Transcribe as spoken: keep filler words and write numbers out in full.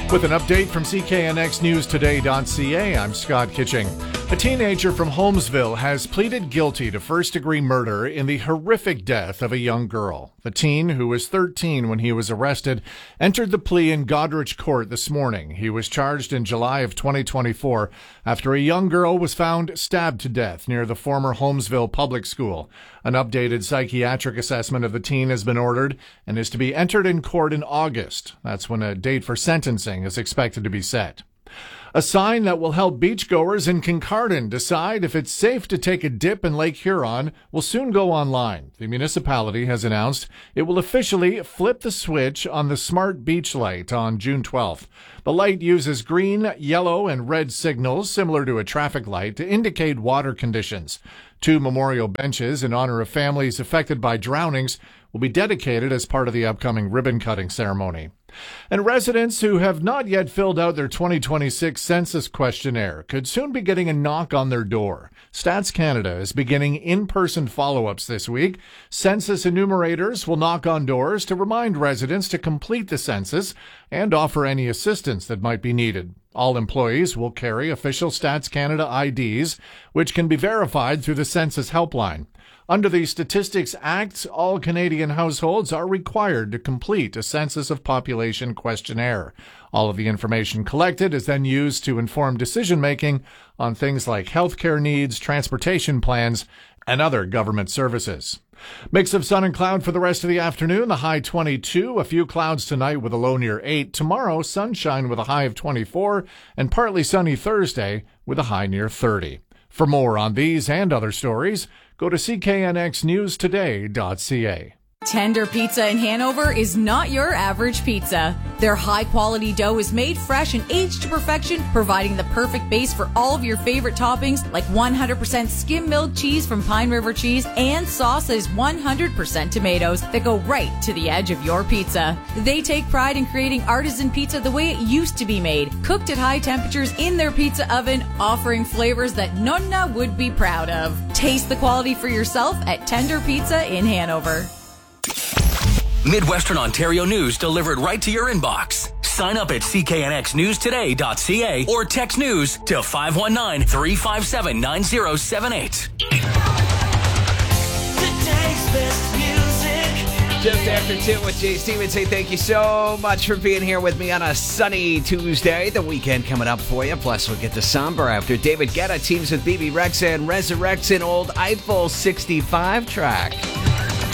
With an update from C K N X News Today dot C A, I'm Scott Kitching. A teenager from Holmesville has pleaded guilty to first-degree murder in the horrific death of a young girl. The teen, who was thirteen when he was arrested, entered the plea in Goderich Court this morning. He was charged in July of twenty twenty-four after a young girl was found stabbed to death near the former Holmesville Public School. An updated psychiatric assessment of the teen has been ordered and is to be entered in court in August. That's when a date for sentencing is expected to be set. A sign that will help beachgoers in Kincardine decide if it's safe to take a dip in Lake Huron will soon go online. The municipality has announced it will officially flip the switch on the smart beach light on June twelfth. The light uses green, yellow, and red signals similar to a traffic light to indicate water conditions. Two memorial benches in honor of families affected by drownings will be dedicated as part of the upcoming ribbon-cutting ceremony. And residents who have not yet filled out their twenty twenty-six census questionnaire could soon be getting a knock on their door. Stats Canada is beginning in-person follow-ups this week. Census enumerators will knock on doors to remind residents to complete the census and offer any assistance that might be needed. All employees will carry official Stats Canada I Ds, which can be verified through the Census Helpline. Under the Statistics Act, all Canadian households are required to complete a census of population questionnaire. All of the information collected is then used to inform decision-making on things like healthcare needs, transportation plans, and other government services. Mix of sun and cloud for the rest of the afternoon, the high twenty-two. A few clouds tonight with a low near eight. Tomorrow, sunshine with a high of twenty-four, and partly sunny Thursday with a high near thirty. For more on these and other stories, go to C K N X News Today dot C A. Tender Pizza in Hanover is not your average pizza. Their high-quality dough is made fresh and aged to perfection, providing the perfect base for all of your favorite toppings like one hundred percent skim-milled cheese from Pine River Cheese and sauce that is one hundred percent tomatoes that go right to the edge of your pizza. They take pride in creating artisan pizza the way it used to be made, cooked at high temperatures in their pizza oven, offering flavors that Nonna would be proud of. Taste the quality for yourself at Tender Pizza in Hanover. Midwestern Ontario news delivered right to your inbox. Sign up at C K N X News Today dot C A or text news to five one nine, three five seven, nine zero seven eight. Just after two with Jay Stevens. Hey, thank you so much for being here with me on a sunny Tuesday. The weekend coming up for you. Plus, we'll get to somber after David Guetta teams with B B Rexa and resurrects an old Eiffel sixty-five track.